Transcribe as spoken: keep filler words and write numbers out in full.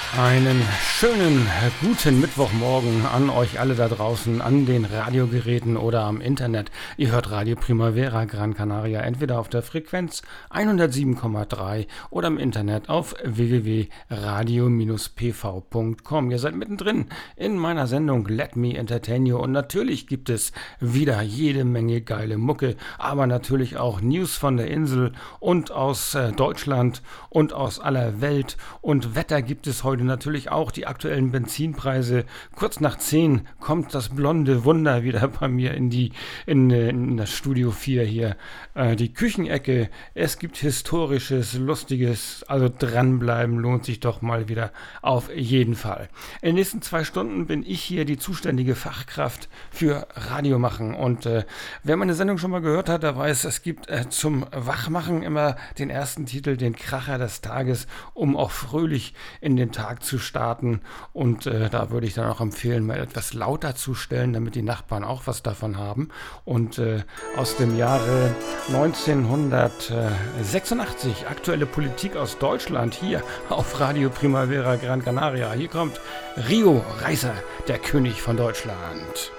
Einen schönen guten Mittwochmorgen an euch alle da draußen, an den Radiogeräten oder am Internet. Ihr hört Radio Primavera Gran Canaria entweder auf der Frequenz hundertsieben Komma drei oder im Internet auf w w w punkt radio p v punkt com. Ihr seid mittendrin in meiner Sendung Let Me Entertain You und natürlich gibt es wieder jede Menge geile Mucke, aber natürlich auch News von der Insel und aus äh, Deutschland und aus aller Welt und Wetter gibt es heute natürlich auch, die aktuellen Benzinpreise. Kurz nach zehn kommt das blonde Wunder wieder bei mir in die in, in das Studio vier hier. Äh, die Küchenecke. Es gibt Historisches, Lustiges. Also dranbleiben lohnt sich doch mal wieder auf jeden Fall. In den nächsten zwei Stunden bin ich hier die zuständige Fachkraft für Radio machen. Und äh, wer meine Sendung schon mal gehört hat, der weiß, es gibt äh, zum Wachmachen immer den ersten Titel, den Kracher des Tages, um auch fröhlich in den Tag zu starten und äh, da würde ich dann auch empfehlen, mal etwas lauter zu stellen, damit die Nachbarn auch was davon haben. Und äh, aus dem Jahre neunzehnhundertsechsundachtzig, aktuelle Politik aus Deutschland, hier auf Radio Primavera Gran Canaria. Hier kommt Rio Reiser, der König von Deutschland.